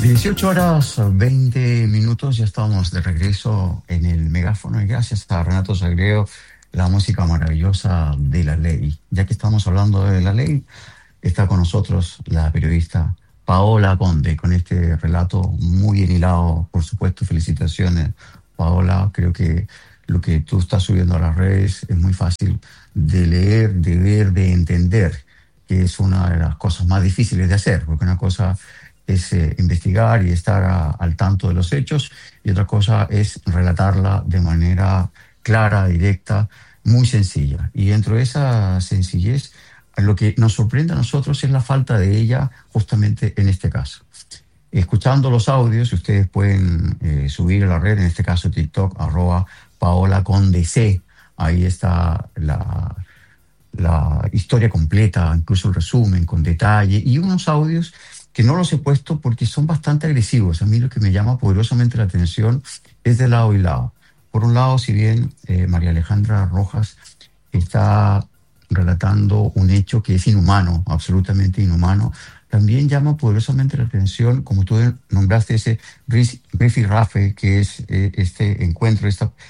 18:20, ya estamos de regreso en el megáfono y gracias a Renato Sagredo, la música maravillosa de La Ley. Ya que estamos hablando de La Ley, está con nosotros la periodista Paola Conde con este relato muy bien hilado. Por supuesto, felicitaciones, Paola. Creo que lo que tú estás subiendo a las redes es muy fácil de leer, de ver, de entender, que es una de las cosas más difíciles de hacer, porque una cosa es investigar y estar al tanto de los hechos, y otra cosa es relatarla de manera clara, directa, muy sencilla. Y dentro de esa sencillez, lo que nos sorprende a nosotros es la falta de ella justamente en este caso. Escuchando los audios, ustedes pueden subir a la red, en este caso TikTok, @PaolaCondeC. Ahí está la historia completa, incluso el resumen con detalle, y unos audios que no los he puesto porque son bastante agresivos. A mí lo que me llama poderosamente la atención es de lado y lado. Por un lado, si bien María Alejandra Rojas está relatando un hecho que es inhumano, absolutamente inhumano, también llama poderosamente la atención, como tú nombraste, ese rifirrafe, que es este encuentro,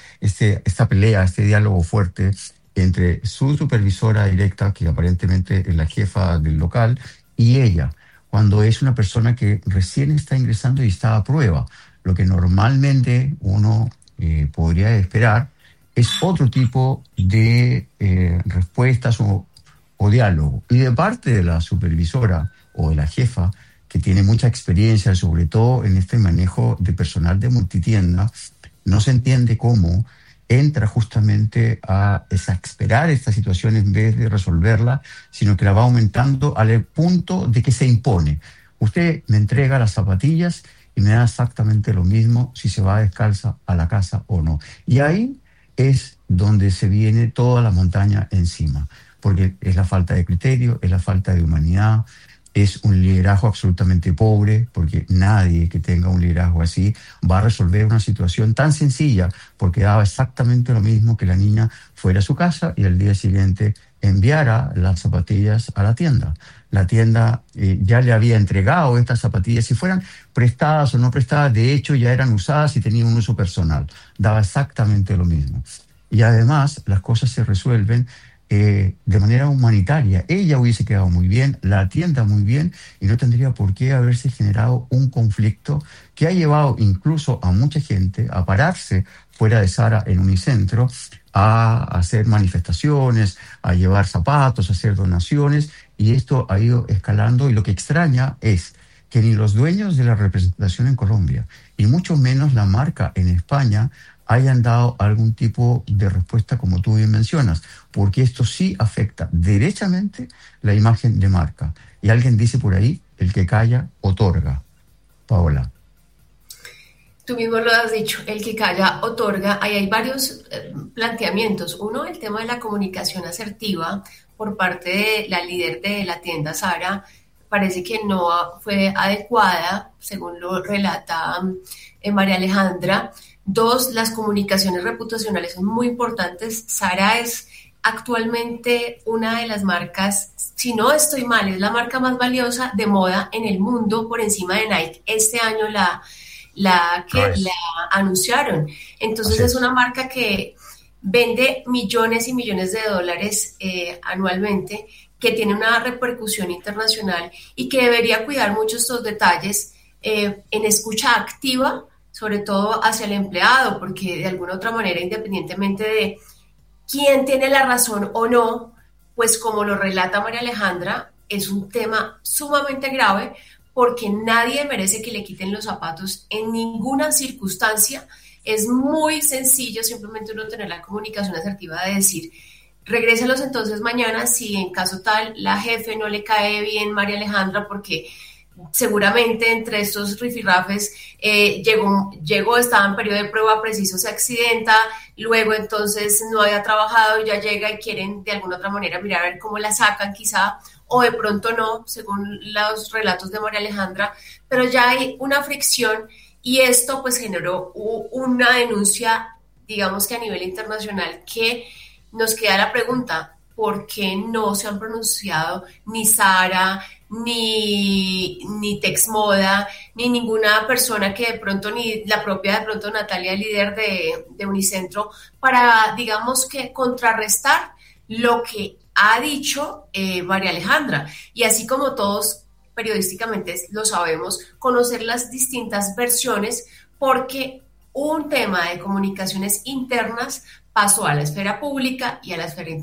esta pelea, este diálogo fuerte entre su supervisora directa, que aparentemente es la jefa del local, y ella, cuando es una persona que recién está ingresando y está a prueba. Lo que normalmente uno podría esperar es otro tipo de respuestas o diálogo. Y de parte de la supervisora o de la jefa, que tiene mucha experiencia, sobre todo en este manejo de personal de multitienda, no se entiende cómo entra justamente a exasperar esta situación en vez de resolverla, sino que la va aumentando al punto de que se impone. Usted me entrega las zapatillas y me da exactamente lo mismo si se va descalza a la casa o no. Y ahí es donde se viene toda la montaña encima, porque es la falta de criterio, es la falta de humanidad, es un liderazgo absolutamente pobre, porque nadie que tenga un liderazgo así va a resolver una situación tan sencilla, porque daba exactamente lo mismo que la niña fuera a su casa y al día siguiente enviara las zapatillas a la tienda. La tienda ya le había entregado estas zapatillas, si fueran prestadas o no prestadas, de hecho ya eran usadas y tenían un uso personal. Daba exactamente lo mismo. Y además las cosas se resuelven de manera humanitaria. Ella hubiese quedado muy bien, la tienda muy bien, y no tendría por qué haberse generado un conflicto que ha llevado incluso a mucha gente a pararse fuera de Zara en Unicentro, a hacer manifestaciones, a llevar zapatos, a hacer donaciones, y esto ha ido escalando. Y lo que extraña es que ni los dueños de la representación en Colombia, y mucho menos la marca en España, hayan dado algún tipo de respuesta como tú bien mencionas, porque esto sí afecta derechamente la imagen de marca. Y alguien dice por ahí, el que calla, otorga. Paola. Tú mismo lo has dicho, el que calla, otorga. Ahí hay varios planteamientos. Uno, el tema de la comunicación asertiva por parte de la líder de la tienda Zara, parece que no fue adecuada, según lo relata María Alejandra. Dos, las comunicaciones reputacionales son muy importantes. Zara es actualmente una de las marcas, si no estoy mal, es la marca más valiosa de moda en el mundo por encima de Nike. Este año la anunciaron. Entonces es una marca que vende millones y millones de dólares anualmente, que tiene una repercusión internacional y que debería cuidar mucho estos detalles en escucha activa, sobre todo hacia el empleado, porque de alguna otra manera, independientemente de quién tiene la razón o no, pues como lo relata María Alejandra, es un tema sumamente grave, porque nadie merece que le quiten los zapatos en ninguna circunstancia. Es muy sencillo simplemente uno tener la comunicación asertiva de decir, regréselos entonces mañana, si en caso tal la jefe no le cae bien María Alejandra, porque seguramente entre estos rifirrafes llegó, estaba en periodo de prueba preciso, se accidenta, luego entonces no había trabajado, ya llega y quieren de alguna otra manera mirar a ver cómo la sacan quizá, o de pronto no, según los relatos de María Alejandra, pero ya hay una fricción y esto pues generó una denuncia, digamos que a nivel internacional, que nos queda la pregunta, ¿por qué no se han pronunciado ni Zara, ni Texmoda, ni ninguna persona que de pronto, ni la propia de pronto Natalia, líder de Unicentro, para, digamos que, contrarrestar lo que ha dicho María Alejandra. Y así como todos periodísticamente lo sabemos, conocer las distintas versiones, porque un tema de comunicaciones internas pasó a la esfera pública y a la esfera